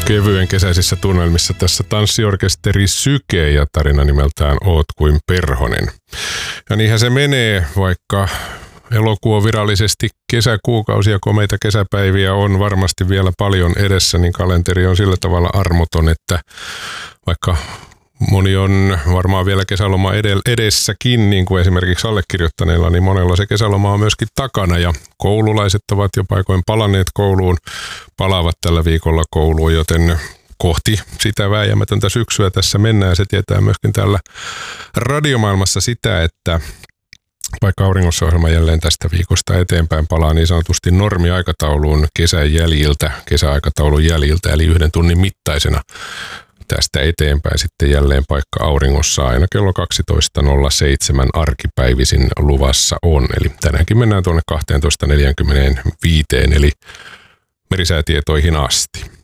Kevyen kesäisissä tunnelmissa tässä tanssiorkesteri Syke ja tarina nimeltään Oot kuin perhonen. Ja niinhän se menee, vaikka elokuu on virallisesti kesäkuukausia, komeita kesäpäiviä on varmasti vielä paljon edessä, niin kalenteri on sillä tavalla armoton, että vaikka moni on varmaan vielä kesäloma edessäkin, niin kuin esimerkiksi allekirjoittaneilla, niin monella se kesäloma on myöskin takana ja koululaiset ovat jo paikoin palanneet kouluun, palaavat tällä viikolla kouluun, joten kohti sitä vääjäämätöntä syksyä tässä mennään. Se tietää myöskin täällä radiomaailmassa sitä, että vaikka Auringossa-ohjelma jälleen tästä viikosta eteenpäin palaa niin sanotusti normiaikatauluun kesäaikataulun jäljiltä, eli 1 tunnin mittaisena. Tästä eteenpäin sitten jälleen paikka Auringossa aina kello 12.07 arkipäivisin luvassa on. Eli tänäänkin mennään tuonne 12.45 eli merisäätietoihin asti.